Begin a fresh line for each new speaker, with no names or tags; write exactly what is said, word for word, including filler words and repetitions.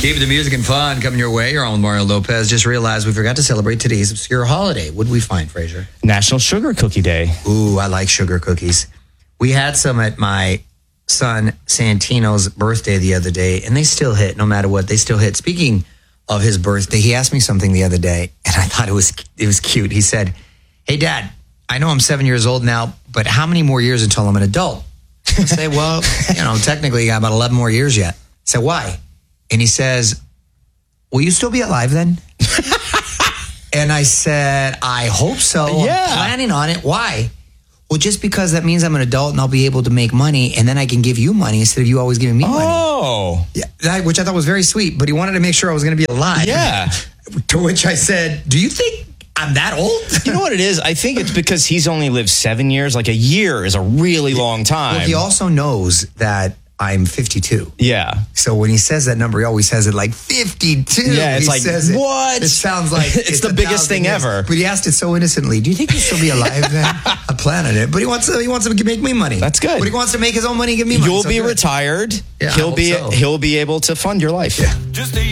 Keeping the music and fun coming your way. You're on with Mario Lopez. Just realized we forgot to celebrate today's obscure holiday. What did we find, Fraser?
National Sugar Cookie Day.
Ooh, I like sugar cookies. We had some at my son Santino's birthday the other day, and they still hit no matter what. They still hit. Speaking of his birthday, he asked me something the other day, and I thought it was it was cute. He said, "Hey, Dad, I know I'm seven years old now, but how many more years until I'm an adult?" I say, "Well, you know, technically, you got about eleven more years yet." I said, "Why?" And he says, "Will you still be alive then?" And I said, "I hope so.
Yeah.
I'm planning on it. Why?" "Well, just because that means I'm an adult and I'll be able to make money, and then I can give you money instead of you always giving me money."
Oh.
Yeah, that, which I thought was very sweet, but he wanted to make sure I was going to be alive.
Yeah.
To which I said, "Do you think I'm that old?"
You know what it is? I think it's because he's only lived seven years. Like a year is a really long time.
Well, he also knows that I'm fifty-two.
Yeah.
So when he says that number, he always says it like fifty-two.
Yeah, it's
he
like,
says it.
what?
It sounds like
it's, it's the biggest thing
years.
ever.
But he asked it so innocently. "Do you think he'll still be alive then?" I planted it. But he wants to he wants to make me money.
That's good.
But he wants to make his own money and give me money.
You'll
so
be
good.
retired.
Yeah, I
he'll
hope
be
so.
he'll be able to fund your life.
Yeah.
Just a